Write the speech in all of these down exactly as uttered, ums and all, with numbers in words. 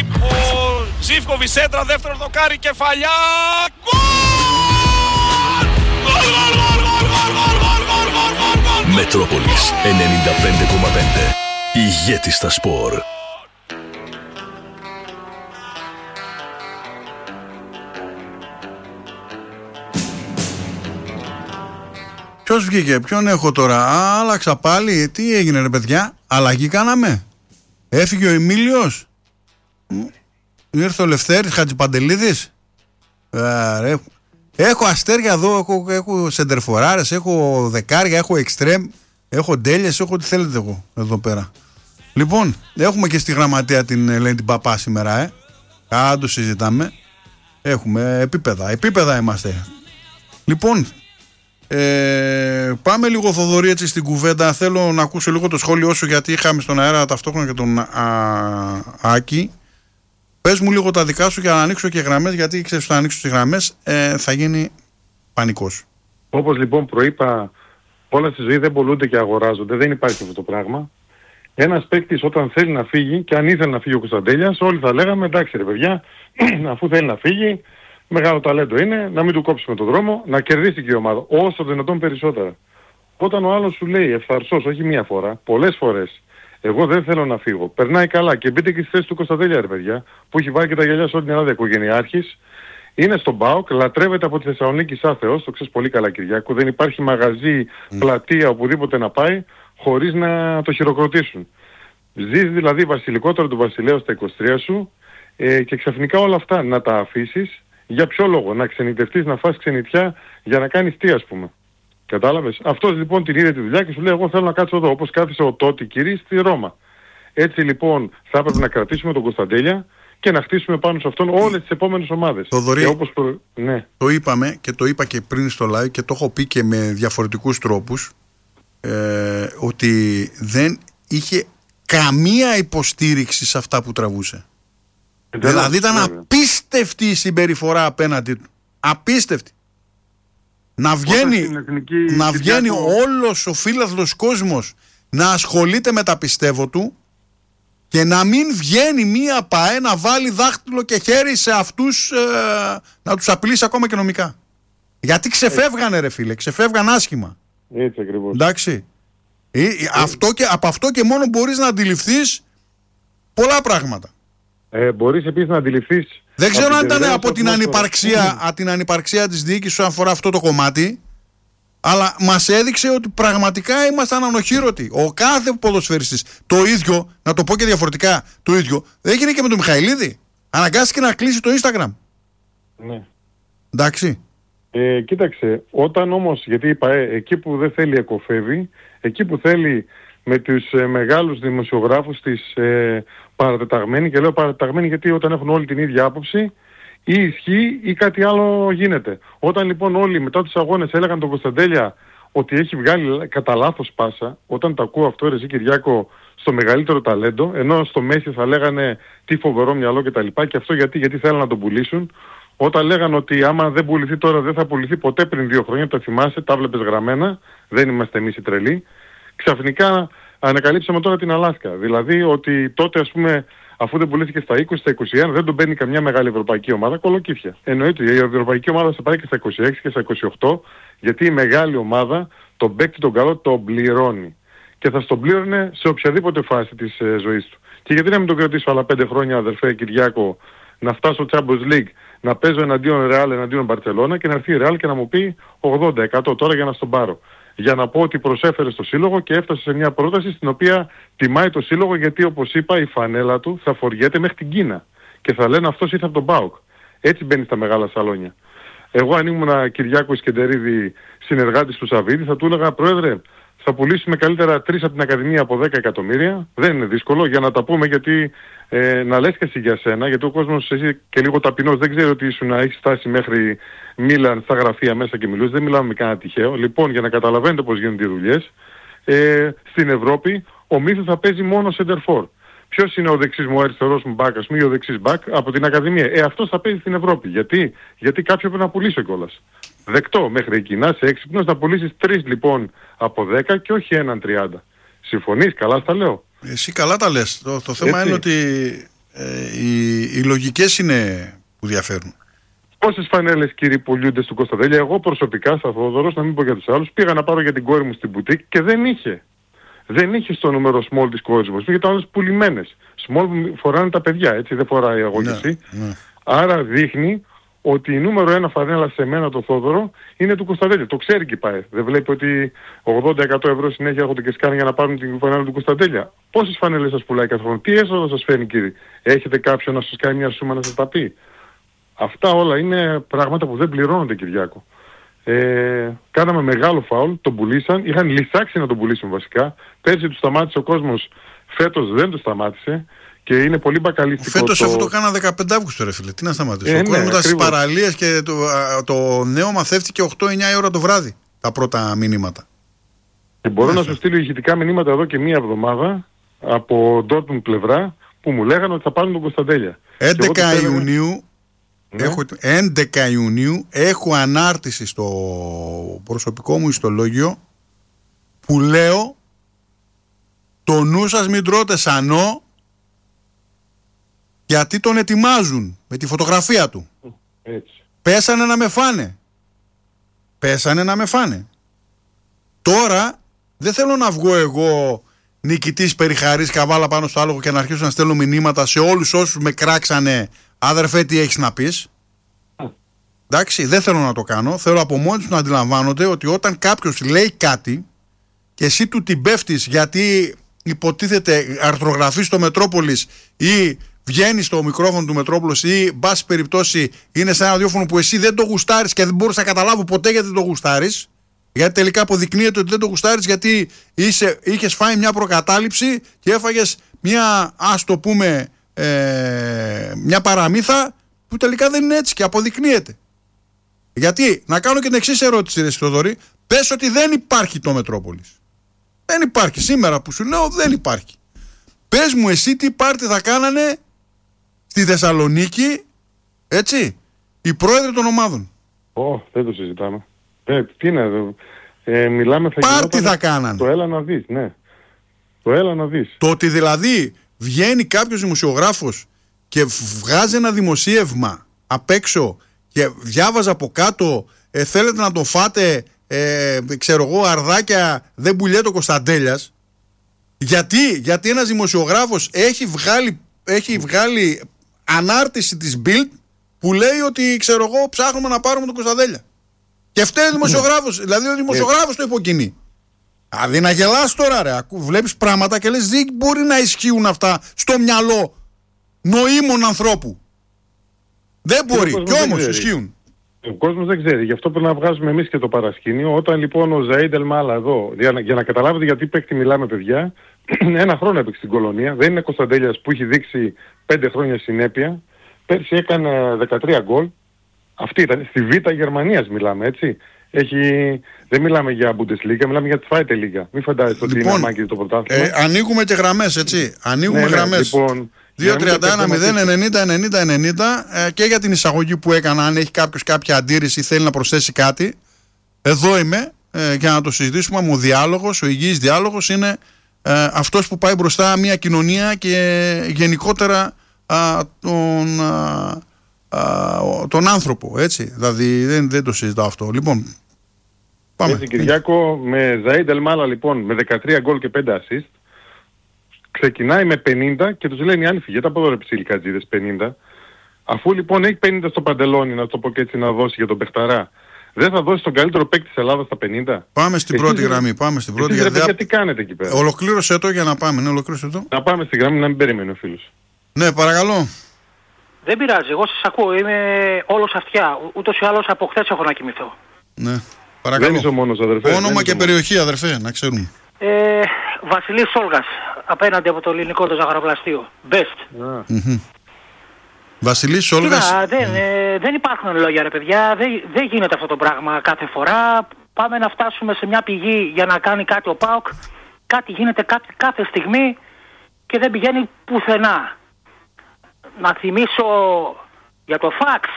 Ο Ζίβκοβιτς σέντρα, δεύτερο δοκάρι, κεφαλιά. Μετρόπολης ενενήντα πέντε κόμμα πέντε. Ηγέτης στα σπορ. Ποιος βγήκε, ποιον έχω τώρα? Α, άλλαξα πάλι. Τι έγινε ρε παιδιά? Αλλαγή κάναμε? Έφυγε ο Εμίλιος? Ήρθε ο Λευτέρης Χατζηπαντελίδης? Α, ρε. Έχω αστέρια εδώ, έχω, έχω σεντερφοράρες, έχω δεκάρια, έχω εξτρέμ, έχω ντέλιες, έχω ό,τι θέλετε εγώ εδώ πέρα. Λοιπόν, έχουμε και στη γραμματεία την Ελένη την Παπά σήμερα, ε. Αν το συζητάμε. Έχουμε επίπεδα, επίπεδα είμαστε. Λοιπόν, ε, πάμε λίγο Θοδωρή έτσι στην κουβέντα. Θέλω να ακούσω λίγο το σχόλιο σου, γιατί είχαμε στον αέρα ταυτόχρονα και τον α, Άκη. Πες μου λίγο τα δικά σου για να ανοίξω και γραμμές, γιατί ξέρεις ότι θα ανοίξω τις γραμμές ε, θα γίνει πανικός. Όπως λοιπόν προείπα, όλα στη ζωή δεν πολλούνται και αγοράζονται, δεν υπάρχει αυτό το πράγμα. Ένας παίκτης όταν θέλει να φύγει, και αν ήθελε να φύγει ο Κωνσταντέλιας, όλοι θα λέγαμε εντάξει ρε παιδιά, αφού θέλει να φύγει, μεγάλο ταλέντο είναι, να μην του κόψουμε τον δρόμο, να κερδίσει και η ομάδα, όσο δυνατόν περισσότερα. Όταν ο άλλος σου λέει ευθαρσός, όχι μία φορά, πολλές φορές, εγώ δεν θέλω να φύγω, περνάει καλά, και μπείτε και στη θέση του Κωνσταντέλια ρε παιδιά, που έχει βάλει και τα γυαλιά σε όλη την Ελλάδα, οικογενειάρχης, είναι στον ΠΑΟΚ, λατρεύεται από τη Θεσσαλονίκη σαν Θεός, το ξέρεις πολύ καλά Κυριάκο, δεν υπάρχει μαγαζί, mm. πλατεία, οπουδήποτε να πάει, χωρίς να το χειροκροτήσουν. Ζεις δηλαδή βασιλικότερο του βασιλέου στα είκοσι τρία σου ε, και ξαφνικά όλα αυτά να τα αφήσεις, για ποιο λόγο? Να ξενιτευτείς, να φας ξενιτιά για να κάνεις τι ας πούμε? Κατάλαβες? Αυτός λοιπόν την είδε τη δουλειά και σου λέει εγώ θέλω να κάτσω εδώ, όπως κάθισε ο Τότι κύριε στη Ρώμα. Έτσι λοιπόν θα έπρεπε να κρατήσουμε τον Κωνσταντέλια και να χτίσουμε πάνω σε αυτόν όλες τις επόμενες ομάδες. Θοδωρή, όπως προ... ναι. Το είπαμε και το είπα και πριν στο live και το έχω πει και με διαφορετικούς τρόπους, ε, ότι δεν είχε καμία υποστήριξη σε αυτά που τραβούσε. Ε, δηλαδή ήταν βέβαια. Απίστευτη η συμπεριφορά απέναντι του. Απίστευτη. Να βγαίνει, εθνική, να βγαίνει όλος ο φίλαθλος κόσμος να ασχολείται με τα πιστεύω του και να μην βγαίνει μία ΠΑΕ να βάλει δάχτυλο και χέρι σε αυτούς, ε, να τους απειλήσει ακόμα και νομικά. Γιατί ξεφεύγανε ρε φίλε, ξεφεύγαν άσχημα. Έτσι ακριβώς. Εντάξει. Ε, ε, αυτό και, από αυτό και μόνο μπορείς να αντιληφθείς πολλά πράγματα. Ε, μπορείς επίσης να αντιληφθείς. Δεν ξέρω αν ήταν από την ανυπαρξία, α, την ανυπαρξία της διοίκησης όσον αφορά αυτό το κομμάτι, αλλά μας έδειξε ότι πραγματικά ήμασταν ανοχήρωτοι. Ο κάθε ποδοσφαιριστής, το ίδιο, να το πω και διαφορετικά, το ίδιο, έγινε και με τον Μιχαηλίδη. Αναγκάστηκε να κλείσει το Instagram. Ναι. Εντάξει. Ε, κοίταξε, όταν όμως, γιατί είπα, ε, εκεί που δεν θέλει εκοφεύει, εκεί που θέλει με τους ε, μεγάλους δημοσιογράφους της ε, παρατεταγμένοι, και λέω παρατεταγμένοι γιατί όταν έχουν όλοι την ίδια άποψη, ή ισχύει ή κάτι άλλο γίνεται. Όταν λοιπόν όλοι μετά τους αγώνες έλεγαν τον Κωνσταντέλια ότι έχει βγάλει κατά λάθος πάσα, όταν το ακούω αυτό ρε εσύ Κυριάκο, στο μεγαλύτερο ταλέντο, ενώ στο Μέση θα λέγανε τι φοβερό μυαλό και τα λοιπά, και αυτό γιατί, γιατί θέλουν να τον πουλήσουν. Όταν λέγανε ότι άμα δεν πουληθεί τώρα δεν θα πουληθεί ποτέ πριν δύο χρόνια, τα θυμάσαι, τα βλέπεις γραμμένα, δεν είμαστε εμείς οι τρελοί. Ξαφνικά ανακαλύψαμε τώρα την Αλάσκα. Δηλαδή ότι τότε ας πούμε αφού δεν πουλήθηκε στα είκοσι, στα είκοσι ένα δεν τον παίρνει καμιά μεγάλη ευρωπαϊκή ομάδα, κολοκύθια. Εννοείται η ευρωπαϊκή ομάδα θα πάει και στα είκοσι έξι και στα είκοσι οκτώ, γιατί η μεγάλη ομάδα τον παίκτη τον καλό τον πληρώνει. Και θα στον πλήρωνε σε οποιαδήποτε φάση της ε, ζωής του. Και γιατί να μην τον κρατήσω άλλα πέντε χρόνια αδερφέ Κυριάκο, να φτάσω στο Champions League, να παίζω εναντίον Real, εναντίον Barcelona και να έρθει η Real και να μου πει ογδόντα τοις εκατό τώρα για να στον πάρω. Για να πω ότι προσέφερε στο σύλλογο και έφτασε σε μια πρόταση στην οποία τιμάει το σύλλογο, γιατί όπως είπα η φανέλα του θα φοριέται μέχρι την Κίνα. Και θα λένε αυτός ήρθε από τον ΠΑΟΚ. Έτσι μπαίνει στα μεγάλα σαλόνια. Εγώ αν ήμουν Κυριάκο Ισκεντερίδη συνεργάτης του Σαββίδη θα του έλεγα πρόεδρε, θα πουλήσουμε καλύτερα τρεις από την Ακαδημία από δέκα εκατομμύρια. Δεν είναι δύσκολο για να τα πούμε, γιατί ε, να λες και εσύ για σένα, γιατί ο κόσμος εσύ και λίγο ταπεινός δεν ξέρει ότι ήσουν να έχεις φτάσει μέχρι Μίλαν στα γραφεία μέσα και μιλούς. Δεν μιλάμε με κανένα τυχαίο. Λοιπόν, για να καταλαβαίνετε πώς γίνονται οι δουλειές, ε, στην Ευρώπη ο Μίθος θα παίζει μόνο center for. Ποιος είναι ο δεξής μου, ο αριστερός μου μπακ, ας πούμε, ή ο δεξής μπακ από την Ακαδημία. Ε, αυτός θα παίζει στην Ευρώπη. Γιατί, γιατί κάποιο πρέπει να πουλήσει κιόλας. Δεκτό μέχρι εκεί. Να είσαι έξυπνος να πουλήσεις τρεις λοιπόν από δέκα και όχι έναν τριάντα. Συμφωνείς, καλά στα λέω. Εσύ καλά τα λες. Το, το θέμα Έτσι. είναι ότι ε, οι, οι λογικές είναι που διαφέρουν. Πόσες φανέλες, κύριοι, πουλούνται του Κωνσταντέλια? Εγώ προσωπικά, σαν Θόδωρος, να μην πω για τους άλλους, πήγα να πάρω για την κόρη μου στην μπουτίκ και δεν είχε. Δεν είχε στο νούμερο small της κόρης μου. Ήταν όλες πουλημένες. Small φοράνε τα παιδιά, έτσι, δεν φοράει εγώ και εσύ. Ναι. Άρα δείχνει ότι η νούμερο ένα φανέλα σε μένα, το Θόδωρο, είναι του Κωνσταντέλια. Το ξέρει και η ΠΑΕ. Δεν βλέπει ότι ογδόντα εκατό ευρώ συνέχεια έρχονται και σκάνε για να πάρουν την φανέλα του Κωνσταντέλια? Πόσες φανέλες σας πουλάει κάθε χρόνο? Τι έσοδα σας φέρνει, κύριε? Έχετε κάποιον να σας κάνει μια σούμα να σας τα πει? Αυτά όλα είναι πράγματα που δεν πληρώνονται, Κυριάκο. Ε, κάναμε μεγάλο φάουλ, τον πουλήσαν, είχαν λυσάξει να τον πουλήσουν βασικά. Πέρσι του σταμάτησε ο κόσμος, φέτος δεν το σταμάτησε και είναι πολύ μπακαλίστικο. Φέτος το... αυτό το κάνα δεκαπέντε Αυγούστου, ρε φίλε. Τι να σταματήσει? Ε, ο ναι, κόσμος ήταν στις ακριβώς. παραλίες και το, το νέο μαθεύτηκε οκτώ εννιά η ώρα το βράδυ. Τα πρώτα μηνύματα. Και μπορώ Μέσα. να σου στείλω ηχητικά μηνύματα εδώ και μία εβδομάδα από Dortmund πλευρά που μου λέγανε ότι θα πάρουν τον Κωνσταντέλια. έντεκα έλεγα... Ιουνίου Ναι. Έχω, έντεκα Ιουνίου έχω ανάρτηση στο προσωπικό μου ιστολόγιο που λέω το νου σας μην τρώτε σανό, γιατί τον ετοιμάζουν με τη φωτογραφία του. Έτσι. Πέσανε να με φάνε. Πέσανε να με φάνε. Τώρα δεν θέλω να βγω εγώ νικητής περιχαρής καβάλα πάνω στο άλογο και να αρχίσω να στέλνω μηνύματα σε όλους όσους με κράξανε. Αδερφέ, τι έχεις να πεις? Εντάξει, δεν θέλω να το κάνω. Θέλω από μόνοι τους να αντιλαμβάνονται ότι όταν κάποιος λέει κάτι και εσύ του την πέφτεις γιατί υποτίθεται αρθρογραφεί στο Μετρόπολης ή βγαίνει στο μικρόφωνο του Μετρόπολης ή μπας περιπτώσει είναι σε ένα ραδιόφωνο που εσύ δεν το γουστάρεις και δεν μπορείς να καταλάβω ποτέ γιατί δεν το γουστάρεις, γιατί τελικά αποδεικνύεται ότι δεν το γουστάρεις γιατί είσαι, είχες φάει μια προκατάληψη και έφαγες μια, ας το πούμε, ε, μια παραμύθα που τελικά δεν είναι έτσι και αποδεικνύεται. Γιατί, να κάνω και την εξής ερώτηση, ρε Θοδωρή, πες ότι δεν υπάρχει το Μετρόπολης. Δεν υπάρχει. Σήμερα που σου λέω δεν υπάρχει. Πες μου εσύ τι πάρτι θα κάνανε στη Θεσσαλονίκη, έτσι, οι πρόεδροι των ομάδων. Ω, δεν το συζητάμε. Ε, τι είναι εδώ. Ε, μιλάμε θα Πάρτι γινόταν θα κάνανε. Το έλα να δεις, ναι. Το έλα να δεις. Το ότι δηλαδή βγαίνει κάποιος δημοσιογράφος και βγάζει ένα δημοσίευμα απ' έξω και διάβαζα από κάτω ε, θέλετε να το φάτε ε, ξέρω εγώ αρδάκια, δεν πουλιέται ο Κωνσταντέλιας. Γιατί, γιατί ένας δημοσιογράφος έχει βγάλει, έχει βγάλει ανάρτηση της Bild που λέει ότι ξέρω εγώ ψάχνουμε να πάρουμε τον Κωνσταντέλια. Και φταίει ο δημοσιογράφος, δηλαδή ο δημοσιογράφος το υποκινεί. Δηλαδή να γελάς τώρα, ρε. Βλέπεις πράγματα και λες δεν μπορεί να ισχύουν αυτά στο μυαλό νοήμων ανθρώπου. Δεν μπορεί, και κι όμως ισχύουν. Ο κόσμος δεν ξέρει, γι' αυτό πρέπει να βγάζουμε εμείς και το παρασκήνιο. Όταν λοιπόν ο Ζαΐντ Ελμάλα εδώ, για να, για να καταλάβετε γιατί παίκτη μιλάμε, παιδιά, ένα χρόνο έπαιξε στην Κολονία, δεν είναι Κωνσταντέλιας που έχει δείξει πέντε χρόνια συνέπεια. Πέρσι έκανε δεκατρία γκολ. Αυτή ήταν, στη Β' Γερμανίας μιλάμε, έτσι. Έχει, δεν μιλάμε για Bundesliga, μιλάμε για τη Zweite Liga. Μην φαντάζεστε ότι Λοιπόν, είναι ανάγκη το πρωτάθλημα. Ε, ανοίγουμε και γραμμές, έτσι. Ανοίγουμε Ναι, ναι, γραμμές. λοιπόν, δύο τριάντα ένα μηδέν ενενήντα ενενήντα ενενήντα ε, και για την εισαγωγή που έκανα, αν έχει κάποιος κάποια αντίρρηση ή θέλει να προσθέσει κάτι, εδώ είμαι ε, για να το συζητήσουμε. Ο διάλογος, ο υγιής διάλογος είναι ε, αυτός που πάει μπροστά μια κοινωνία και γενικότερα α, τον, α, α, τον άνθρωπο, έτσι. Δηλαδή δεν, δεν το συζητάω αυτό. Λοιπόν, πάμε. Έτσι, Κυριάκο, με Ζαΐντ Ελμάλα λοιπόν με δεκατρία γκολ και πέντε assist, ξεκινάει με πενήντα και τους λένε οι άλλοι φυγέτε από εδώ ρε ψιλικατζίδες πενήντα. Αφού λοιπόν έχει πενήντα στο παντελόνι, να το πω και έτσι, να δώσει για τον παιχταρά, δεν θα δώσει τον καλύτερο παίκτη της Ελλάδας στα πενήντα. Πάμε στην Εσείς, πρώτη γραμμή. Πάμε στην πρώτη εσείς, ρε, γραμμή. παιδιά, τι κάνετε εκεί πέρα? Ολοκλήρωσε το για να πάμε. Ναι, ολοκλήρωσε το. Να πάμε στη γραμμή να μην περιμένει ο φίλος. Ναι, παρακαλώ. Δεν πειράζει, εγώ σας ακούω, είμαι όλος αυτιά. Ούτως ή άλλως από χθες έχω να κοιμηθώ. Ναι, παρακαλώ. Δεν είσαι ο μόνος, αδερφέ. Όνομα δεν και είσαι περιοχή, αδερφέ, να ξέρουμε. Ε, Βασιλής Σόλγας, απέναντι από το ελληνικό το ζαχαροπλαστείο. Best. μόνος. Α. Mm-hmm. Βασιλής Σόλγας. Κοίτα, δεν, ε, δεν υπάρχουν λόγια ρε παιδιά, δεν, δεν γίνεται αυτό το πράγμα κάθε φορά. Πάμε να φτάσουμε σε μια πηγή για να κάνει κάτι ο ΠΑΟΚ. Κάτι γίνεται κάθε, κάθε στιγμή και δεν πηγαίνει πουθενά. Να θυμίσω για το φαξ,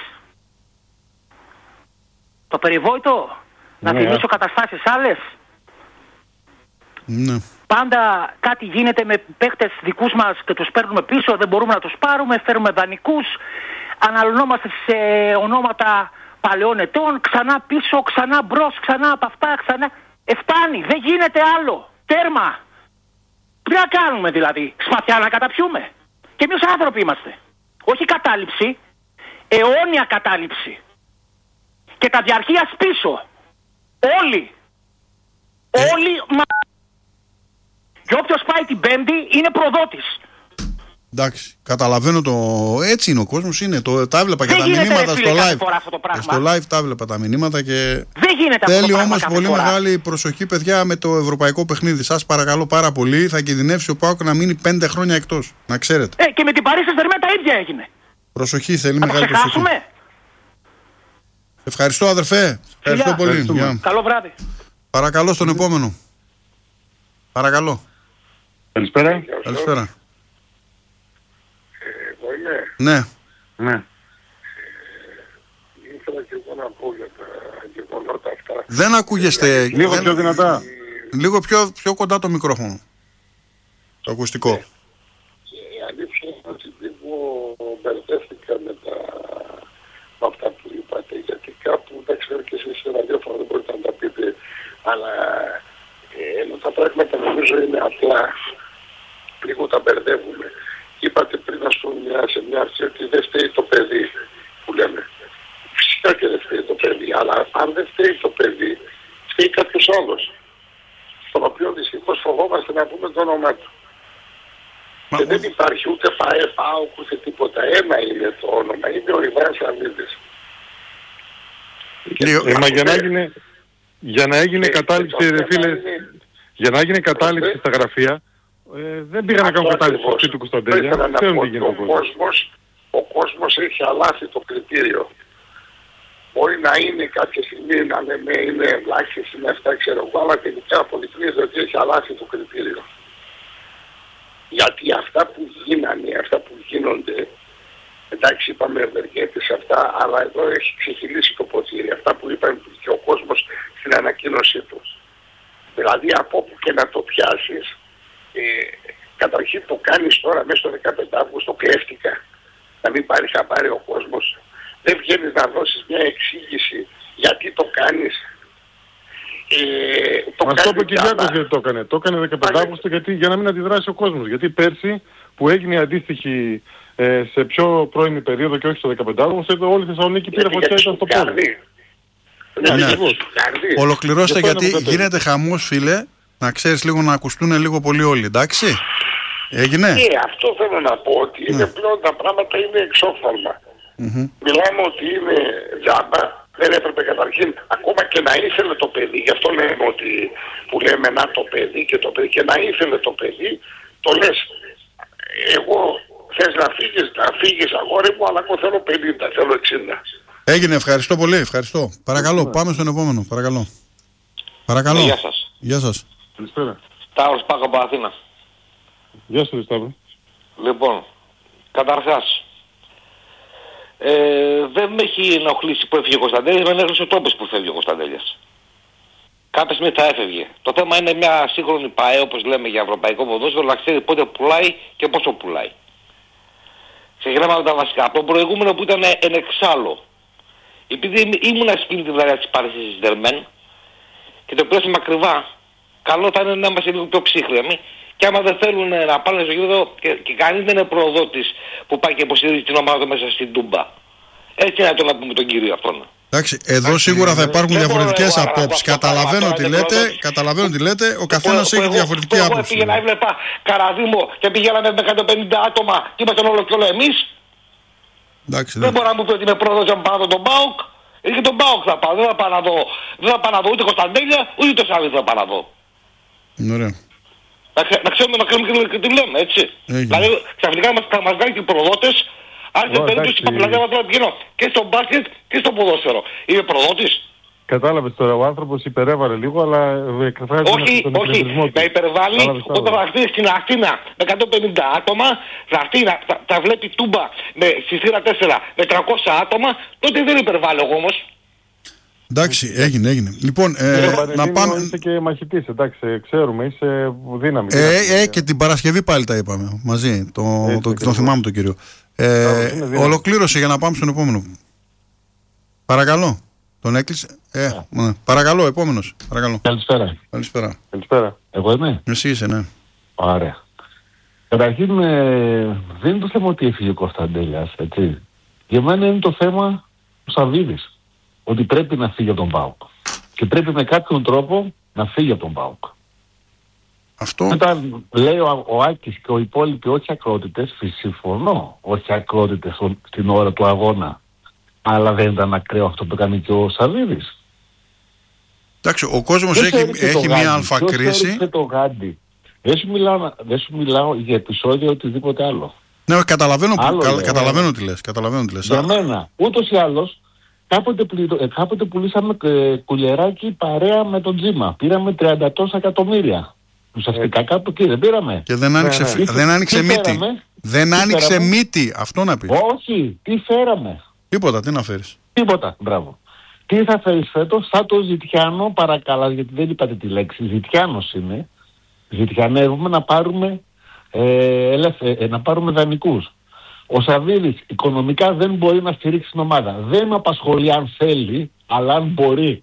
το περιβόητο, να Ναι, θυμίσω καταστάσεις άλλες. Ναι. Πάντα κάτι γίνεται με παίχτες δικούς μας και τους παίρνουμε πίσω, δεν μπορούμε να τους πάρουμε, φέρουμε δανεικούς, αναλωνόμαστε σε ονόματα παλαιών ετών, ξανά πίσω, ξανά μπρος, ξανά από αυτά, ξανά... Εφτάνει, δεν γίνεται άλλο. Τέρμα. Τι να κάνουμε δηλαδή, σπαθιά να καταπιούμε. Και εμείς άνθρωποι είμαστε. Όχι κατάληψη, αιώνια κατάληψη. Και τα διαρκείας πίσω. Όλοι. Ε... Όλοι μα... Και όποιος πάει την Πέμπτη είναι προδότης. Εντάξει, καταλαβαίνω το. Έτσι είναι ο κόσμος, είναι. Το... Τα έβλεπα και δεν τα μηνύματα στο live. Και στο live τα έβλεπα τα μηνύματα και. Δεν γίνεται αυτό. Θέλει όμως πολύ φορά. μεγάλη προσοχή, παιδιά, με το ευρωπαϊκό παιχνίδι. Σας παρακαλώ πάρα πολύ. Θα κινδυνεύσει ο ΠΑΟΚ να μείνει πέντε χρόνια εκτός. Να ξέρετε. Ε, και με την Παρί Σεν-Ζερμέν τα ίδια έγινε. Προσοχή, θέλει να μεγάλη το προσοχή. Ευχαριστώ, αδερφέ. Ευχαριστώ πολύ. Γεια. Καλό βράδυ. Παρακαλώ στον επόμενο. Παρακαλώ. Καλησπέρα. Καλησπέρα. Εγώ είμαι. Ναι. Ναι. Ήθελα και εγώ να πω για τα γεγονότα αυτά. Δεν ακούγεστε. Λίγο δεν... πιο δυνατά. Λίγο πιο, πιο κοντά το μικρόφωνο. Το ακουστικό. Και η αλήθεια είναι ότι λίγο μπερδεύτηκα με, τα... με αυτά που είπατε. Γιατί κάπου, δεν ξέρω και εσείς σε ραδιόφωνο δεν μπορείτε να τα πείτε. Αλλά ε, ενώ τα πράγματα νομίζω είναι απλά. Λίγο τα μπερδεύουμε. Είπατε πριν ας πούμε σε μια αρχή ότι δεν φταίει το παιδί που λέμε. Φυσικά και δεν φταίει το παιδί, αλλά αν δεν φταίει το παιδί, φταίει κάποιος άλλος. Στον οποίο δυστυχώς φοβόμαστε να πούμε το όνομά του. Μα και δεν υπάρχει ούτε ΠΑΕ, ΠΑΟΚ, ούτε τίποτα. Ένα είναι το όνομα, είναι ο Ιβάν Σαμίδης. Ε, μα για να έγινε, για να έγινε ε, κατάληψη, ρε φίλε, είναι... για να έγινε κατάληψη στα γραφεία, Ε, δεν πήγα να κάνω κατάληψη στο σπίτι του Κωνσταντέλια. Ξέρουν τι γίνεται ο κόσμος. Ο κόσμος έχει αλλάξει το κριτήριο. Μπορεί να είναι κάποια στιγμή να λέμε είναι ελάχιστες, είναι αυτά ξέρω εγώ, αλλά τελικά αποδεικνύεται ότι έχει αλλάξει το κριτήριο. Γιατί αυτά που γίνανε, αυτά που γίνονται, εντάξει είπαμε ευεργέτες αυτά, αλλά εδώ έχει ξεχυλήσει το ποτήρι. Αυτά που είπαμε και ο κόσμος στην ανακοίνωσή του. Δηλαδή από όπου και να το πιάσεις, Ε, καταρχήν το κάνεις τώρα μέσα στο δεκαπέντε Αυγούστου, κλέφτηκα. Να μην πάρει χαμπάρι ο κόσμος. Δεν βγαίνεις να δώσεις μια εξήγηση γιατί το κάνεις. Ε, το Μας το είπε ο Κυριάκος γιατί το έκανε. Το έκανε δεκαπέντε Αυγούστου γιατί, για να μην αντιδράσει ο κόσμος. Γιατί πέρσι που έγινε αντίστοιχη ε, σε πιο πρώιμη περίοδο και όχι στο δεκαπέντε Αυγούστου, όλη η Θεσσαλονίκη πήρε φωτιά, ήταν στο πόλο. Ναι, ναι. Ολοκληρώστε γιατί γίνεται χαμός, φίλε. Να ξέρεις λίγο να ακουστούν λίγο πολύ όλοι, εντάξει. Έγινε. Και αυτό θέλω να πω ότι είναι ναι. πλέον τα πράγματα είναι εξόφθαλμα. Mm-hmm. Μιλάμε ότι είναι τζάμπα. Δεν έπρεπε καταρχήν ακόμα και να ήθελε το παιδί. Γι' αυτό λέμε ότι που λέμε να το παιδί και το παιδί και να ήθελε το παιδί. Το λες εγώ θες να φύγεις, να φύγεις αγόρι μου, αλλά εγώ θέλω πενήντα, θέλω εξήντα. Έγινε, ευχαριστώ πολύ, ευχαριστώ. Παρακαλώ, yeah. πάμε στον επόμενο, παρακαλώ. Παρακαλώ. Γεια σας. Γεια σας. Καλησπέρα. Σταύρος Πάκο από Αθήνα. Γεια σας Σταύρο. Λοιπόν, καταρχάς, ε, δεν με έχει ενοχλήσει που έφυγε ο Κωνσταντέλιας, με ενέχλησε ο τόπος που φεύγει ο Κωνσταντέλιας. Κάποια στιγμή θα έφευγε. Το θέμα είναι μια σύγχρονη ΠΑΕ, όπως λέμε για ευρωπαϊκό ποδόσφαιρο, να ξέρει πότε πουλάει και πόσο πουλάει. Ξεκινάμε τα βασικά. Από τον προηγούμενο που ήταν εν εξάλλου. Επειδή ήμουν σπίτι τη βραδιά της Παρίσι Σεν-Ζερμέν και το πλώσαμε ακριβά, καλό θα είναι να είμαστε λίγο πιο ψύχρεμοι. Και άμα δεν θέλουν να πάνε στο γήπεδο, και, και κανείς δεν είναι προδότης που πάει και υποστηρίζει την ομάδα μέσα στην Τούμπα. Έτσι να το να πούμε τον κύριο αυτόν. Εντάξει, εδώ σίγουρα θα υπάρχουν διαφορετικές απόψεις. Καταλαβαίνω τι λέτε, καταλαβαίνω τι λέτε, ο καθένας έχει διαφορετική άποψη. Εγώ πήγαινα, έβλεπα Καραδίμο και πηγαίναμε με εκατόν πενήντα άτομα και ήμασταν όλο και όλο εμείς. Δεν μπορώ να μου πει ότι είμαι πρόδοτης να πάω να δω τον ΠΑΟΚ. Ή και τον ΠΑΟΚ θα πάω, δεν θα πάω να δω, δεν θα πάω να δω ούτε Κωνσταντέλια, ούτε το Σάββι θα πάω να δω. Ωραία. Να ξέρουμε να ξέρουμε και τι λέμε, έτσι. Δηλαδή ξαφνικά θα μας βγάλει και οι προδότες. Άρχισε περίπτωση που πλανεύω τώρα πηγαίνω και στο μπάσκετ και στο ποδόσφαιρο. Είμαι προδότης. Κατάλαβες τώρα, ο άνθρωπος υπερέβαλε λίγο, αλλά εκφράζει τον εκνευρισμό του. Να υπερβάλλει όταν θα έρθει στην Αθήνα με εκατόν πενήντα άτομα, θα, έρθει, θα, θα βλέπει Τούμπα με, στη θύρα τέσσερα με τριακόσια άτομα, τότε δεν υπερβάλλει εγώ όμως. Εντάξει, έγινε, έγινε. Λοιπόν, ε, ε, να πάμε. Είσαι και μαχητής, εντάξει, ξέρουμε, είσαι δύναμη. Ε, ε, ε, και την Παρασκευή πάλι τα είπαμε μαζί. Το, Έτσι, το, τον θυμάμαι τον κύριο. Ε, Ά, ολοκλήρωσε για να πάμε στον επόμενο. Παρακαλώ. Τον έκλεισε. Ε, ναι. Παρακαλώ, επόμενος. Παρακαλώ. Καλησπέρα. Καλησπέρα. Καλησπέρα. Εγώ είμαι. Εσύ είσαι, ναι. Ωραία. Καταρχήν, ε, δεν είναι το θέμα ότι έφυγε ο Κωνσταντέλιας, έτσι. Για μένα είναι το θέμα του Σαββίδης. Ότι πρέπει να φύγει από τον ΠΑΟΚ. Και πρέπει με κάποιον τρόπο να φύγει από τον ΠΑΟΚ. Αυτό. Όταν λέει ο, ο Άκης και οι υπόλοιποι όχι ακρότητες, συμφωνώ, όχι ακρότητες στην ώρα του αγώνα. Αλλά δεν ήταν ακραίο αυτό που έκανε και ο Σαββίδης. Εντάξει, ο κόσμος έχει, έχει μία αλφακρίση. Δεν το Γάντι. Δεν σου, μιλάω, δεν σου μιλάω για επεισόδια οτιδήποτε άλλο. Ναι, καταλαβαίνω, άλλο κα, λέω, καταλαβαίνω τι λες. Καταλαβαίνω τι λες. Για μένα, ούτως ή άλλως, κάποτε, πληρω, ε, κάποτε πουλήσαμε ε, κουλιεράκι παρέα με τον Τζίμα. Πήραμε τριάντα τόσα εκατομμύρια. Ουσιαστικά κάπου εκεί δεν πήραμε. Και δεν άνοιξε, ναι, ναι. δεν άνοιξε τι μύτη. Φέραμε, δεν τι άνοιξε φέραμε. μύτη. Αυτό να πει. Όχι, τι φέραμε. Τίποτα, τι να φέρεις. Τίποτα, μπράβο. Τι θα φέρεις φέτος, θα το Ζητιάνο, παρακαλώ, γιατί δεν είπατε τη λέξη. Ζητιάνος είναι. Ζητιανεύουμε να πάρουμε, ε, ελεύθε, ε, να πάρουμε δανεικούς. Ο Σαββίδης οικονομικά δεν μπορεί να στηρίξει την ομάδα. Δεν με απασχολεί αν θέλει, αλλά αν μπορεί.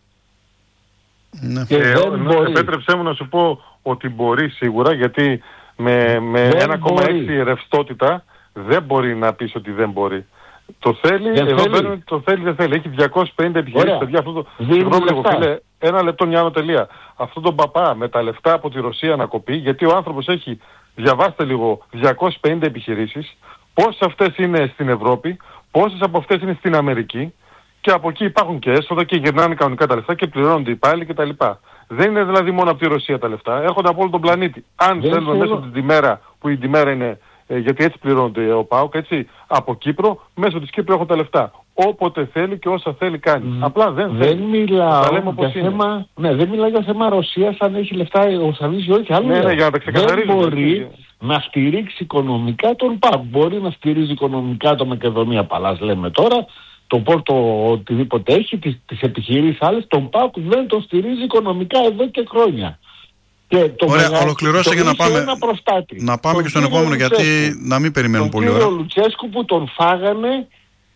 Ναι. Και Ε, δεν ναι, μπορεί. επέτρεψέ μου να σου πω ότι μπορεί σίγουρα, γιατί με, με ένα κόμμα έξι ρευστότητα δεν μπορεί να πεις ότι δεν μπορεί. Το θέλει, δεν εδώ θέλει. παίρνει, το θέλει, δεν θέλει. Έχει διακόσιες πενήντα επιχειρήσεις, παιδιά, αυτό το... Δίνει Συγγνώμη λίγο, λεφτά. φίλε, ένα λεπτό, μια άνω τελεία. Αυτό τον παπά με τα λεφτά από τη Ρωσία να κοπεί, γιατί ο άνθρωπος έχει, διαβάστε λίγο, διακόσιες πενήντα επιχειρήσεις, πόσες αυτές είναι στην Ευρώπη, πόσες από αυτές είναι στην Αμερική, και από εκεί υπάρχουν και έσοδα και γυρνάνε κανονικά τα λεφτά και πληρώνονται οι υπάλληλοι κτλ. Δεν είναι δηλαδή μόνο από τη Ρωσία τα λεφτά, έρχονται από όλο τον πλανήτη. Αν Δεν θέλουμε θέλω... μέσω της ημέρα, που η ημέρα είναι, ε, γιατί έτσι πληρώνονται ο ΠΑΟΚ, έτσι, από Κύπρο, μέσω της Κύπρου έχω τα λεφτά. Όποτε θέλει και όσα θέλει κάνει. Mm. Απλά δεν δεν θέλει. μιλάω για θέμα, ναι, δεν μιλάω για θέμα Ρωσίας, αν έχει λεφτά ο Σαββίδης ή όχι. Άλλο ναι, ναι, για να τα δεν ξεκαθαρίζουμε. μπορεί να στηρίξει οικονομικά τον ΠΑΟΚ. Μπορεί να στηρίζει οικονομικά το Μακεδονία Παλάς, λέμε τώρα, το Πόρτο οτιδήποτε έχει, τις, τις επιχειρήσεις άλλες, τον ΠΑΟΚ δεν τον στηρίζει οικονομικά εδώ και χρόνια. Και το Ωραία, μεγάλο, ολοκληρώστε για να πάμε, να πάμε και στον επόμενο, Λουτσέσκου, γιατί να μην περιμένουμε πολύ ώρα. Τον κύριο Λουτσέσκου που τον φάγανε,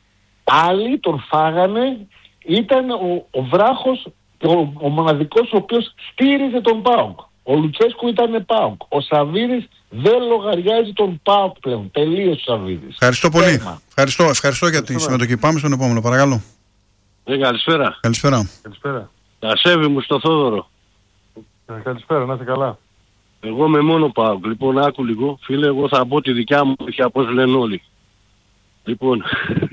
άλλοι τον φάγανε, ήταν ο, ο βράχος, ο, ο μοναδικός ο οποίος στήριζε τον ΠΑΟΚ. Ο Λουτσέσκου ήταν ΠΑΟΚ. Ο Σαββίδης δεν λογαριάζει τον ΠΑΟΚ πλέον. Τελείωσε ο Σαββίδης. Ευχαριστώ πολύ. Θέμα. Ευχαριστώ, ευχαριστώ για τη συμμετοχή. Πάμε στον επόμενο, παρακαλώ. Ε, καλησπέρα. Καλησπέρα. Καλησπέρα. Τα σέβη μου στο Θόδωρο. Ε, καλησπέρα, να είστε καλά. Εγώ με μόνο ΠΑΟΚ. Λοιπόν, άκου λίγο. Φίλε, εγώ θα πω τη δικιά μου όχι από όσους λένε όλοι. Λοιπόν,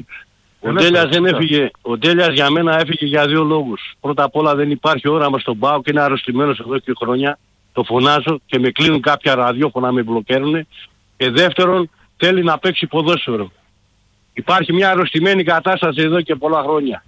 ο Τέλειας δεν έφυγε. Ο Τέλειας για μένα έφυγε για δύο λόγους. Πρώτα απ' όλα δεν υπάρχει όραμα στον ΠΑΟΚ, είναι αρρωστημένος εδώ και χρόνια. Το φωνάζω και με κλείνουν κάποια ραδιόφωνα, με μπλοκέρουν. Και δεύτερον, θέλει να παίξει ποδόσφαιρο. Υπάρχει μια αρρωστημένη κατάσταση εδώ και πολλά χρόνια.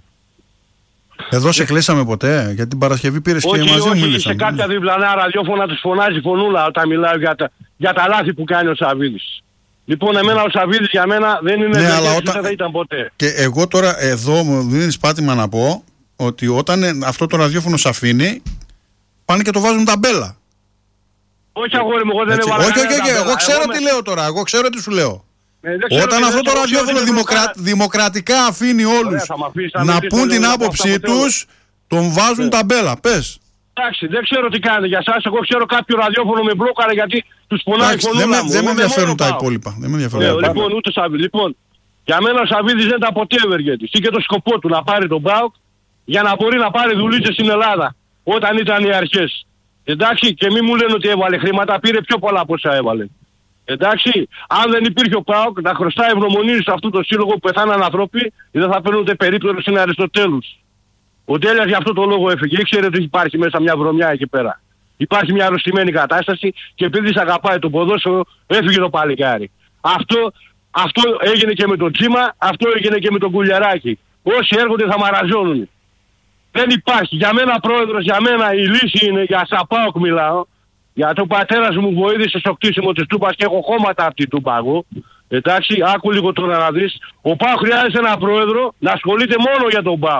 Εδώ σε κλείσαμε ποτέ, γιατί την Παρασκευή πήρες και μαζί μου όχι, μίλησαμε. σε κάποια διπλανά ραδιόφωνα τους φωνάζει φωνούλα όταν μιλάω για τα, για τα λάθη που κάνει ο Σαββίδης. Λοιπόν, εμένα ο Σαββίδης για μένα δεν είναι, Ναι, δεν, αλλά δεν όταν... θα ήταν ποτέ. Και εγώ τώρα εδώ μου δίνεις πάτημα να πω ότι όταν αυτό το ραδιόφωνο σε αφήνει, πάνε και το βάζουν ταμπέλα. Όχι αγόρι μου, εγώ δεν έβαλα όχι, όχι, όχι, ταμπέλα. εγώ ξέρω εγώ τι με... λέω τώρα, εγώ ξέρω τι σου λέω. Ε, ξέρω όταν τι αυτό το ξέρω, ραδιόφωνο ξέρω, δημοκρα... ξέρω, δημοκρατικά αφήνει όλους Ωραία, να πούν την λέω, άποψή αυτό τους, τον βάζουν ναι. ταμπέλα. Πες. Εντάξει, δεν ξέρω τι κάνει για σας, εγώ ξέρω κάποιο ραδιόφωνο με μπλόκαρε γιατί τους πονάει η φωνούλα δεν μου. δεν με Εγώ ενδιαφέρουν τα πάω. υπόλοιπα. Δεν με ενδιαφέρουν Ναι, τα υπόλοιπα. λοιπόν, ούτε Σαββίδη. Λοιπόν, για μένα ο Σαββίδης δεν ήταν ποτέ ευεργέτης. Είχε το σκοπό του να πάρει τον ΠΑΟΚ για να μπορεί να πάρει δουλίτσες στην Ελλάδα όταν ήταν οι αρχές. Εντάξει, και μη μου λένε ότι έβαλε χρήματα, πήρε πιο πολλά από όσα έβαλε. Εντάξει, αν δεν υπήρχε ο ΠΑΟΚ να χρωστάει ευγνωμονίες σε αυτόν τον σύλλογο που πεθάναν ανθρώποι, δεν θα παίρνουν ούτε περίπτωση στην Αριστοτέλους. Ο Τέλειας για αυτό το λόγο έφυγε. Ήξερε ότι υπάρχει μέσα μια βρωμιά εκεί πέρα. Υπάρχει μια αρρωστημένη κατάσταση και επειδή σε αγαπάει το ποδόσφαιρο, έφυγε το παλικάρι. Αυτό, αυτό έγινε και με τον Τσίμα, αυτό έγινε και με τον Κουλιαράκη. Όσοι έρχονται θα μαραζώνουν. Δεν υπάρχει. Για μένα πρόεδρος, για μένα η λύση είναι, για ΣΑΠΑΟΚ μιλάω, για το πατέρας μου βοήθησε στο κτίσιμο της Τούμπας και έχω χώματα από την Τούμπα εγώ. Εντάξει, άκου λίγο τώρα να δεις. Ο ΠΑΟΚ χρειάζεται ένα πρόεδρο να ασχολείται μόνο για τον ΠΑΟΚ.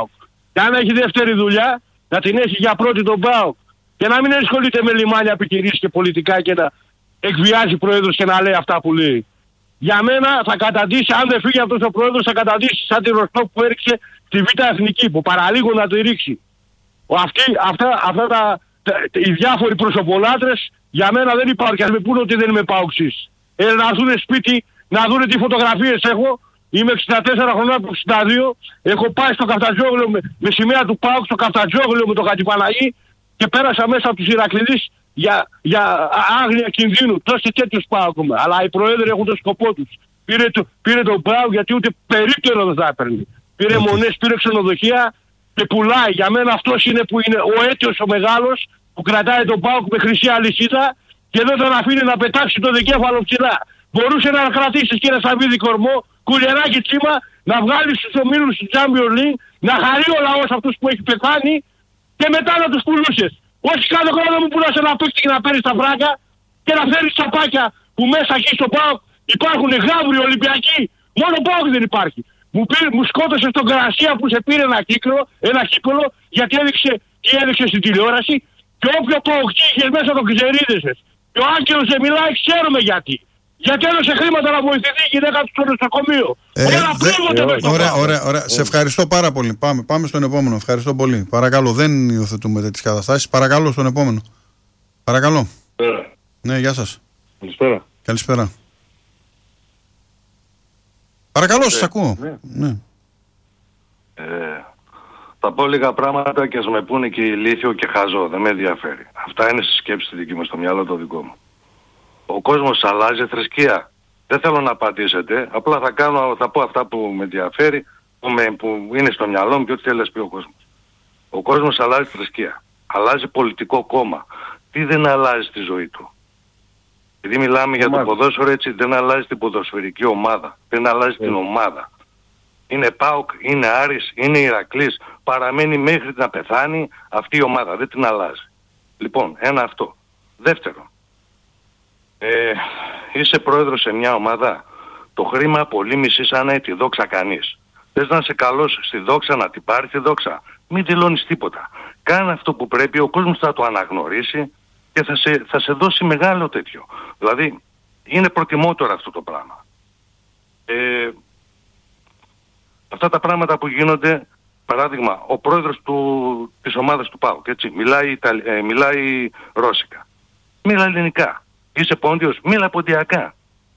Και αν έχει δεύτερη δουλειά, να την έχει για πρώτη τον ΠΑΟΚ. Και να μην ασχολείται με λιμάνια επιχειρήσεις και πολιτικά και να εκβιάζει πρόεδρος και να λέει αυτά που λέει. Για μένα θα καταντήσει, αν δεν φύγει αυτός ο πρόεδρος, θα καταντήσει σαν τη Ροστόφ που έριξε τη Β' Εθνική, που παραλίγο να το ρίξει. Αυτοί, αυτά, αυτά τα, τα, οι διάφοροι προσωπολάτρες για μένα δεν υπάρχουν. Ας με πούνε ότι δεν είμαι ΠΑΟΚΣης. Ε, να δούνε σπίτι, να δούνε τι φωτογραφίες έχω. Είμαι εξήντα τέσσερα χρονών από εξήντα δύο. Έχω πάει στο Καφτατζόγλιο με, με σημαία του ΠΑΟΚ στο Καφτατζόγλιο με τον Χατζηπαναγή και πέρασα μέσα από τους Ηρακληδείς για, για άγνοια κινδύνου. Τόσοι τέτοιους ΠΑΟΚ έχουμε. Αλλά οι προέδροι έχουν τον σκοπό τους. Πήρε, το, πήρε τον ΠΑΟΚ γιατί ούτε περίπτερο δεν θα έπαιρνε. Πήρε μονές, πήρε ξενοδοχεία και πουλάει. Για μένα αυτός είναι που είναι ο αίτιος ο μεγάλος που κρατάει τον ΠΑΟΚ με χρυσή αλυσίδα και δεν τον αφήνει να πετάξει το δικέφαλο ψηλά. Μπορούσε να κρατήσει κύριε Σαββίδη κορμό, κουλεράκι τσίμα, να βγάλει στους ομίλους του Champions League, να χαρεί ο λαός αυτούς που έχει πεθάνει και μετά να τους πουλούσες. Όχι κάθε χρόνο μου πουλάς ένα παίκτη και να παίρνεις τα φράγκα και να φέρεις τσαπάκια που μέσα εκεί στο ΠΑΟΚ υπάρχουν γάβροι Ολυμπιακοί. Μόνο ΠΑΟΚ δεν υπάρχει. Μου, πήρε, μου σκότωσε στον Καρασία που σε πήρε ένα κύκλο, ένα κύκλο γιατί έδειξε τι έδειξε στην τηλεόραση και όποιο ΠΑΟΚ είχες μέσα τον ξερίδεσες. Και ο Άγγελος δεν μιλάει, ξέρουμε γιατί. Γιατί έδωσε χρήματα να βοηθηθεί η γυναίκα του στο νοσοκομείο. Ε, Όλα πλήγονται με αυτό. Ωραία, ωραία, ωραία. Σε ευχαριστώ πάρα πολύ. Πάμε, πάμε στον επόμενο. Ευχαριστώ πολύ. Παρακαλώ, δεν υιοθετούμε τέτοιες καταστάσεις. Παρακαλώ στον επόμενο. Παρακαλώ. Καλησπέρα. Ναι, γεια σας. Καλησπέρα. Καλησπέρα. Παρακαλώ, σας ακούω. Ναι. Ναι. Ε, θα πω λίγα πράγματα και ας με πούνε και ηλίθιο και χαζό. Δεν με ενδιαφέρει. Αυτά είναι στη σκέψη τη δική μου, στο μυαλό το δικό μου. Ο κόσμος αλλάζει θρησκεία. Δεν θέλω να απαντήσετε. Απλά θα, κάνω, θα πω αυτά που με ενδιαφέρει, που, με, που είναι στο μυαλό μου και ό,τι θέλει να πει ο κόσμος. Ο κόσμος αλλάζει θρησκεία. Αλλάζει πολιτικό κόμμα. Τι δεν αλλάζει στη ζωή του. Επειδή μιλάμε για το ποδόσφαιρο έτσι, δεν αλλάζει την ποδοσφαιρική ομάδα. Δεν αλλάζει yeah. την ομάδα. Είναι ΠΑΟΚ, είναι Άρης, είναι Ηρακλής. Παραμένει μέχρι να πεθάνει αυτή η ομάδα. Δεν την αλλάζει. Λοιπόν, ένα αυτό. Δεύτερο. Ε, είσαι πρόεδρος σε μια ομάδα. Το χρήμα απολύμησης σαν να τη δόξα κανείς. Θες να είσαι καλός στη δόξα, να την πάρει τη δόξα. Μην δηλώνεις τίποτα. Κάνε αυτό που πρέπει, ο κόσμος θα το αναγνωρίσει και θα σε, θα σε δώσει μεγάλο τέτοιο. Δηλαδή, είναι προτιμότερο αυτό το πράγμα. Ε, αυτά τα πράγματα που γίνονται, παράδειγμα, ο πρόεδρος του, της ομάδας του ΠΑΟΚ, έτσι, μιλάει, Ιταλ, ε, μιλάει ρώσικα. Μίλα ελληνικά. Είσαι πόντιος, μίλα ποντιακά.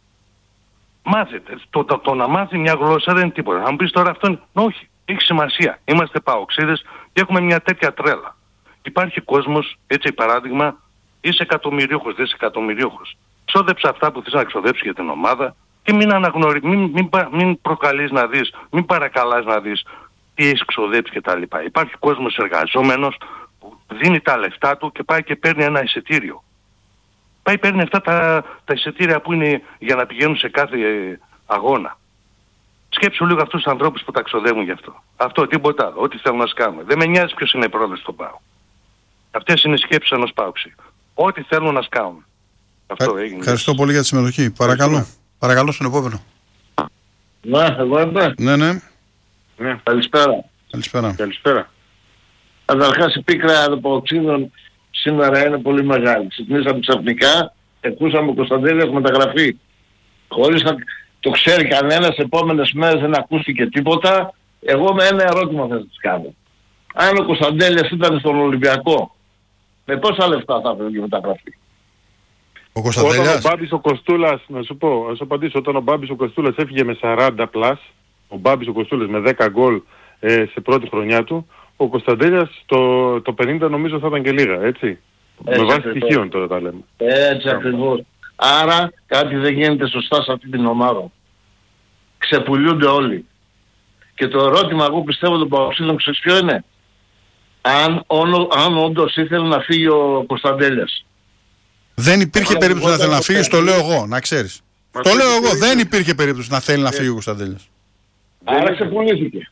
Μάθετε. Το, το, το να μάθει μια γλώσσα δεν είναι τίποτα. Αν πεις τώρα αυτό είναι... Όχι, έχει σημασία. Είμαστε παοξίδες και έχουμε μια τέτοια τρέλα. Υπάρχει κόσμος, έτσι παράδειγμα, είσαι εκατομμυρίουχος, δεν είσαι εκατομμυρίουχος. Ξόδεψε αυτά που θες να ξοδέψεις για την ομάδα και μην αναγνωρι... μην, μην, μην προκαλείς να δεις, μην παρακαλάς να δεις τι έχεις ξοδέψει κτλ. Υπάρχει κόσμος εργαζόμενος που δίνει τα λεφτά του και πάει και παίρνει ένα εισιτήριο. Πάει παίρνει αυτά τα, τα εισιτήρια που είναι για να πηγαίνουν σε κάθε ε, αγώνα. Σκέψου λίγο αυτούς τους ανθρώπους που τα ξοδεύουν γι' αυτό. Αυτό, τίποτα άλλο, ό,τι θέλουν να σκάνουν. Δεν με νοιάζει ποιος είναι πρόεδρος στον ΠΑΟ. Αυτές είναι οι σκέψεις ενός ΠΑΟξη. Ό,τι θέλουν να σκάνουν. Αυτό έγινε. Ευχαριστώ πολύ για τη συμμετοχή. Παρακαλώ. Παρακαλώ, Παρακαλώ στον επόμενο. Ναι, εγώ είμαι. Ναι, ναι. Ναι. Καλησπέρα. Καλησπέρα. Καλησπέρα. Καταρχάς η πίκρα των παοξίδων σήμερα είναι πολύ μεγάλη. Ξυπνήσαμε ξαφνικά, ακούσαμε ο Κωνσταντέλιας μεταγραφή. Χωρίς να το ξέρει κανένας, επόμενες μέρες δεν ακούστηκε τίποτα. Εγώ με ένα ερώτημα θα σας κάνω. Αν ο Κωνσταντέλιας ήταν στον Ολυμπιακό, με πόσα λεφτά θα έφερε η μεταγραφή? Ο Κωνσταντέλιας. Όταν ο Μπάμπης ο Κοστούλας, να σου πω, να σου απαντήσω, όταν ο Μπάμπης ο Κοστούλας έφυγε με σαράντα πλάς, ο Μπάμπης ο Κοστούλας με δέκα γκολ ε, σε πρώτη χρονιά του, ο Κωνσταντέλιας το, το πενήντα νομίζω θα ήταν και λίγα, έτσι. έτσι με βάση στοιχείων τώρα τα λέμε. Έτσι ακριβώς. Άρα κάτι δεν γίνεται σωστά σε αυτή την ομάδα. Ξεπουλούνται όλοι. Και το ερώτημα εγώ πιστεύω των Παοξίδων ξέρεις ποιο είναι? Αν, όνο, αν όντως ήθελε να φύγει ο Κωνσταντέλιας. Δεν υπήρχε περίπτωση να θέλει να φύγει, το λέω εγώ, να ξέρεις. Το λέω εγώ, δεν υπήρχε περίπτωση να θέλει να φύγει ο Κωνσταντέλιας. Άρα ξεπουλήθηκε.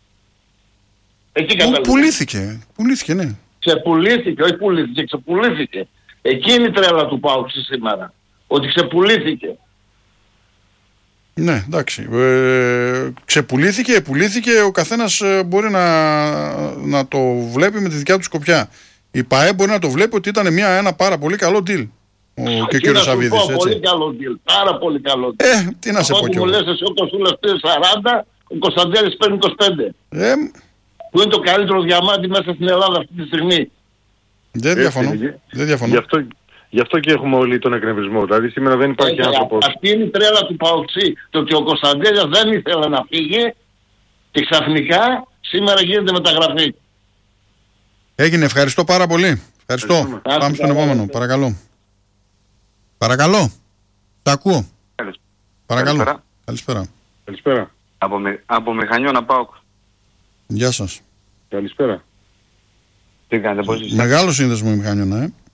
Εκεί Πού πουλήθηκε, πουλήθηκε, ναι. Ξεπουλήθηκε, όχι πουλήθηκε, ξεπουλήθηκε. Εκεί είναι η τρέλα του Πάουξη σήμερα. Ότι ξεπουλήθηκε. Ναι, εντάξει. Ε, Ξεπουλήθηκε, πουλήθηκε, ο καθένας μπορεί να, να το βλέπει με τη δικιά του σκοπιά. Η ΠΑΕ μπορεί να το βλέπει ότι ήταν μια, ένα πάρα πολύ καλό deal. Ο και ο κύριος Σαββίδης, έτσι. Πολύ καλό deal, πάρα πολύ καλό deal. Ε, τι να σε πω κι εγώ. Μου λες εσύ ο Κωνσταντέλιας πήρε σαράντα, ο Κωνσταντέλιας παίρνει είκοσι πέντε. Ε, που είναι το καλύτερο διαμάντι μέσα στην Ελλάδα αυτή τη στιγμή. Δεν διαφωνώ. Δεν διαφωνώ. Γι' αυτό, γι' αυτό και έχουμε όλοι τον εκνευρισμό. Δηλαδή σήμερα δεν υπάρχει Έχει, άνθρωπος. Αυτή είναι η τρέλα του Παοξή. Το ότι ο Κωνσταντέλιας δεν ήθελε να φύγει και ξαφνικά σήμερα γίνεται μεταγραφή. Έγινε, ευχαριστώ πάρα πολύ. Ευχαριστώ. Ευχαριστούμε. Πάμε στον επόμενο. Παρακαλώ. Παρακαλώ. Τα ακούω. Καλησπέρα. Παρακαλώ. Καλησπέρα. Καλησπέρα. Από, με, από Μηχανιώνα πάω. Γεια σας. Καλησπέρα. Τι κάνετε, πώς είστε? Μεγάλο σύνδεσμο η Μηχανιώνα, ε.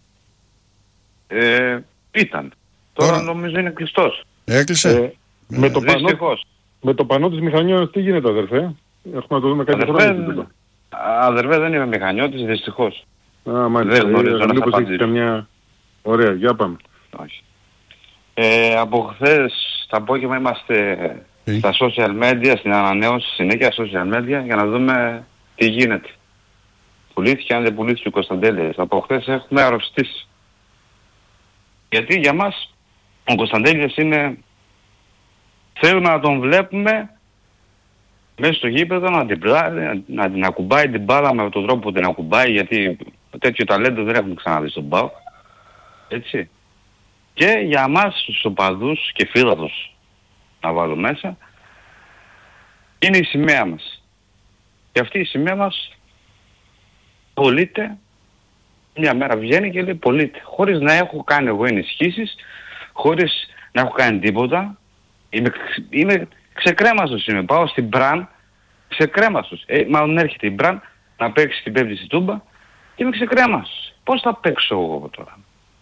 ε ήταν. Τώρα, Τώρα νομίζω είναι κλειστός. Έκλεισε. Ε, με, το πανό, με το πανό της Μηχανιώνας τι γίνεται, αδερφέ? Έχουμε να το δούμε κάτι χρόνο. Αδερφέ, δεν είμαι μηχανιώτης, δυστυχώς. Α, μάλιστα. Δεν γνωρίζω να θα απαντήσω. Καμιά... Ωραία, για πάμε. Όχι. Ε, από χθες το απόγευμα είμαστε ε. στα social media, στην ανανέωση συνέχεια social media για να δούμε τι γίνεται. Πουλήθηκε, αν δεν πουλήθηκε ο Κωνσταντέλιας. Από χθες έχουμε αρρωστήσει. Γιατί για μας ο Κωνσταντέλιας είναι... Θέλουμε να τον βλέπουμε μέσα στο γήπεδο να την, να την ακουμπάει την μπάλα με τον τρόπο που την ακουμπάει, γιατί τέτοιο ταλέντο δεν έχουμε ξαναδεί στον ΠΑΟΚ. Έτσι. Και για μας τους οπαδούς και φίλαθλους να βάλω μέσα, είναι η σημαία μας. Και αυτή η σημαία μας πωλείται, μια μέρα βγαίνει και λέει πωλείται. Χωρίς να έχω κάνει εγώ ενισχύσεις, χωρίς να έχω κάνει τίποτα. Είμαι, είμαι ξεκρέμαστος είμαι. Πάω στην Μπραν, ξεκρέμαστος. Ε, μάλλον έρχεται η Μπραν να παίξει την πέμπτη στη Τούμπα και είμαι ξεκρέμαστος. Πώς θα παίξω εγώ τώρα?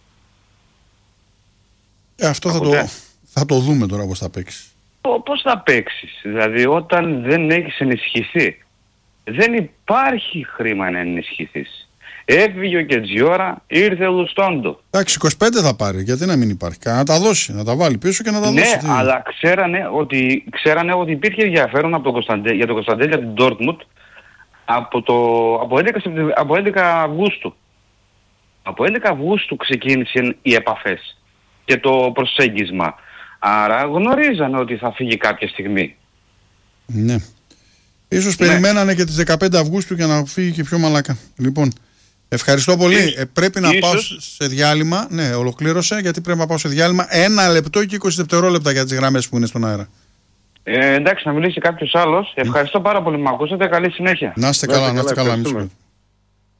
Ε, αυτό θα το, θα το δούμε τώρα πώς θα παίξεις. Πώς θα παίξεις? Δηλαδή όταν δεν έχεις ενισχυθεί. Δεν υπάρχει χρήμα να ενισχυθείς. Έφυγε ο Κετζιόρα, ήρθε ο Λουστόντο. Εντάξει, είκοσι πέντε θα πάρει, γιατί να μην υπάρχει. Να τα δώσει, να τα βάλει πίσω και να τα ναι, δώσει. Ναι, αλλά ξέρανε ότι, ξέρανε ότι υπήρχε ενδιαφέρον από το Κωνσταντέ, για τον Κωνσταντέλια την Ντόρτμουντ από, το, από, έντεκα, από έντεκα Αυγούστου. Από έντεκα Αυγούστου ξεκίνησαν οι επαφές και το προσέγγισμα. Άρα γνωρίζανε ότι θα φύγει κάποια στιγμή. Ναι. Ίσως ναι. Περιμένανε και τις δεκαπέντε Αυγούστου για να φύγει και πιο μαλάκα. Λοιπόν, ευχαριστώ πολύ. Ίσως, ε, πρέπει να ίσως... πάω σε διάλειμμα. Ναι, ολοκλήρωσε, γιατί πρέπει να πάω σε διάλειμμα. Ένα λεπτό και είκοσι δευτερόλεπτα για τις γραμμές που είναι στον αέρα. Ε, εντάξει, να μιλήσει κάποιος άλλος. Ευχαριστώ πάρα πολύ που με ακούσατε. Καλή συνέχεια. Να είστε καλά, να είστε καλά. καλά